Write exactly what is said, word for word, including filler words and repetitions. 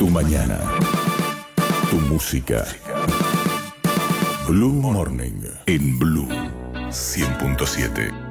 Tu mañana. Tu música. Blue Morning en Blue cien punto siete.